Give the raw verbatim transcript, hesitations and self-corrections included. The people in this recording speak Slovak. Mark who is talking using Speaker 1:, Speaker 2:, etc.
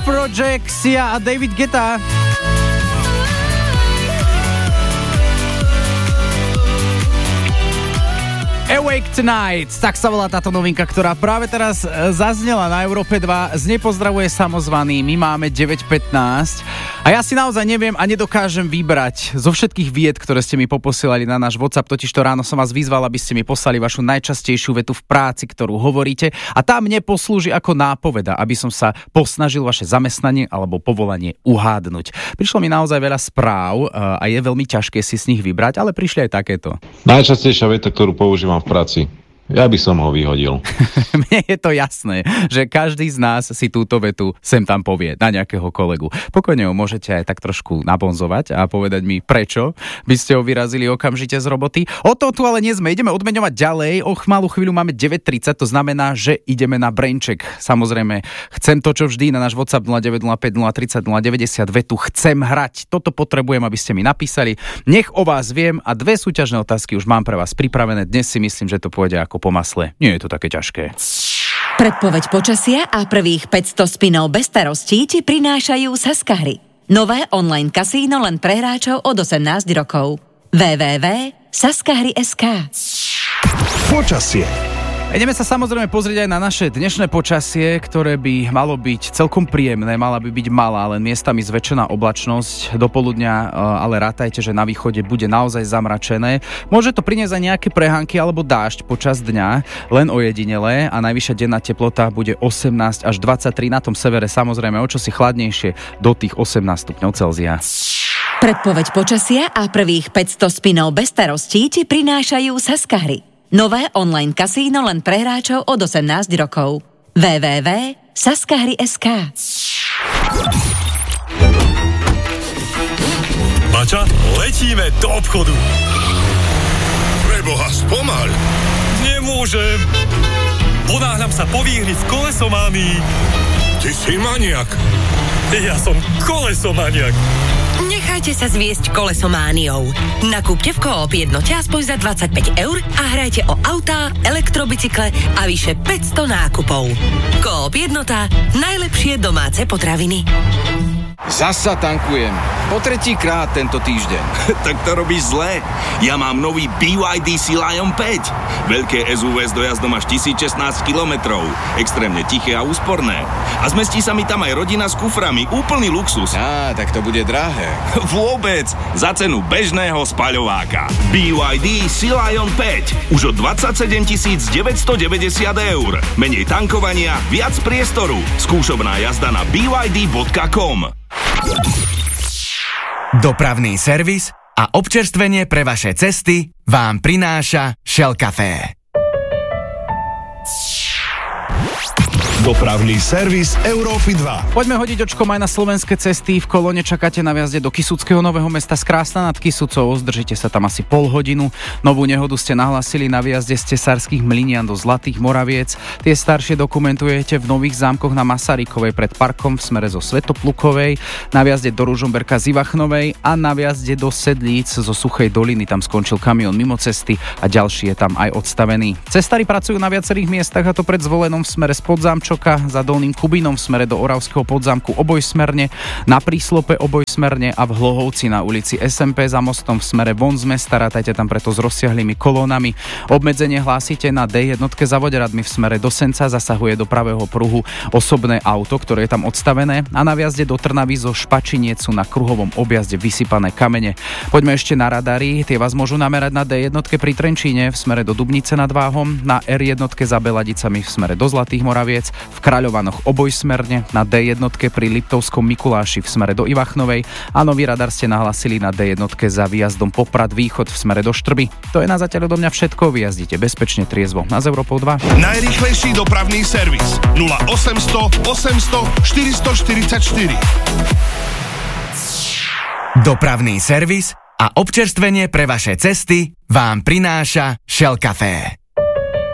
Speaker 1: Project, Sia a David Guetta. Awake Tonight, tak sa volá táto novinka, ktorá práve teraz zaznela na Európe dva. Z nej pozdravuje samozvaný, my máme deväť pätnásť a ja si naozaj neviem a nedokážem vybrať zo všetkých vied, ktoré ste mi poposielali na náš WhatsApp, totižto ráno som vás vyzval, aby ste mi poslali vašu najčastejšiu vetu v práci, ktorú hovoríte, a tá mne poslúži ako nápoveda, aby som sa posnažil vaše zamestnanie alebo povolanie uhádnuť. Prišlo mi naozaj veľa správ a je veľmi ťažké si z nich vybrať, ale prišli aj takéto.
Speaker 2: Najčastejšia veta, ktorú používam v práci. Ja by som ho vyhodil.
Speaker 1: Mne je to jasné, že každý z nás si túto vetu sem tam povie na nejakého kolegu. Pokojne ho môžete aj tak trošku nabonzovať a povedať mi, prečo by ste ho vyrazili okamžite z roboty. O to tu ale nie sme, ideme odmeňovať ďalej. O malú chvíľu máme deväť tridsať, to znamená, že ideme na braincheck. Samozrejme, chcem to, čo vždy na náš WhatsApp nula deväť nula päť nula tri nula nula nula nula vetu chcem hrať. Toto potrebujem, aby ste mi napísali. Nech o vás viem a dve súťažné otázky už mám pre vás pripravené. Dnes si myslím, že to pôjde ako po masle. Nie je to také ťažké.
Speaker 3: Predpoveď počasia a prvých päťsto spinov bez starostí ti prinášajú Saskahry. Nové online kasíno len pre hráčov od osemnásť rokov. w w w bodka saskahry bodka es ká.
Speaker 4: Počasie.
Speaker 1: Ideme sa samozrejme pozrieť aj na naše dnešné počasie, ktoré by malo byť celkom príjemné, mala by byť malá, len miestami zväčšená oblačnosť. Do poludňa ale rátajte, že na východe bude naozaj zamračené. Môže to priniesť aj nejaké prehánky alebo dážď počas dňa, len ojedinelé, a najvyššia denná teplota bude osemnásť až dvadsaťtri, na tom severe samozrejme o čosi chladnejšie, do tých osemnásť stupňov Celzia.
Speaker 3: Predpoveď počasia a prvých päťsto spinov bez starostí ti prinášajú Saskahry. Nové online kasíno len pre hráčov od osemnásť rokov. w w w bodka saskahry bodka es ká.
Speaker 5: Bača, letíme do obchodu.
Speaker 4: Preboha, spomal.
Speaker 5: Nemôžem. Ponáhľam sa po výhry v kolesománii.
Speaker 4: Ty si maniak.
Speaker 5: Ja som kolesomaniak.
Speaker 6: Nechajte sa zviesť kolesomániou. Nakúpte v Coop jednote aspoň za dvadsaťpäť eur a hrajte o autá, elektrobicykle a vyše päťsto nákupov. Coop jednota, najlepšie domáce potraviny.
Speaker 7: Zasa tankujem. Po tretí krát tento týždeň.
Speaker 8: Tak to robíš zle. Ja mám nový bé vé dé Sea Lion päť. Veľké es ú vé s dojazdom až tisíc šestnásť kilometrov. Extrémne tiché a úsporné. A zmestí sa mi tam aj rodina s kuframi. Úplný luxus.
Speaker 7: Á, tak to bude drahé.
Speaker 8: Vôbec. Za cenu bežného spaľováka. bé vé dé Sea Lion päť. Už od dvadsaťsedem tisíc deväťstodeväťdesiat eur. Menej tankovania, viac priestoru. Skúšobná jazda na b y d bodka com.
Speaker 9: Dopravný servis a občerstvenie pre vaše cesty vám prináša Shell Café.
Speaker 4: Dopravný servis Európy dva.
Speaker 1: Poďme hodiť očkom aj na slovenské cesty. V kolóne čakáte na viazde do Kysuckého Nového Mesta z Krásna nad Kysucou. Zdržite sa tam asi pol hodinu. Novú nehodu ste nahlasili na viazde z Tesárskych Mlynian do Zlatých Moraviec. Tie staršie dokumentujete v Nových Zámkoch na Masarykovej pred parkom v smere zo Svetoplukovej, na viazde do Ružomberka z Ivachnovej a na viazde do Sedlíc zo Suchej doliny. Tam skončil kamión mimo cesty a ďalší je tam aj odstavený. Cestári pracujú na viacerých miestach, a to pred Zvolenom v smere z Podzámčok, za Dolným Kubínom v smere do Oravského Podzámku obojsmerne, na Príslope obojsmerne a v Hlohovci na ulici es em pé za mostom v smere von z mesta. Rátajte tam preto s rozsiahlými kolónami. Obmedzenie hlásite na dé jedna za Voderadmi v smere do Senca, zasahuje do pravého pruhu osobné auto, ktoré je tam odstavené, a na viazde do Trnavy zo Špačiniec sú na kruhovom objazde vysypané kamene. Poďme ešte na radary, tie vás môžu namerať na dé jedna pri Trenčíne v smere do Dubnice nad Váhom, na er jedna za Beladicami v smere do Zlatých Moraviec, v Kráľovanoch obojsmerne, na dé jedna pri Liptovskom Mikuláši v smere do Ivachnovej a nový radar ste nahlasili na dé jedna za výjazdom Poprad Východ v smere do Štrby. To je na zatiaľ odo mňa všetko, vyjazdite bezpečne triezvo. Na z Európou dva.
Speaker 4: Najrýchlejší dopravný servis nula osemsto osemsto štyristoštyridsaťštyri.
Speaker 9: Dopravný servis a občerstvenie pre vaše cesty vám prináša Shell Café.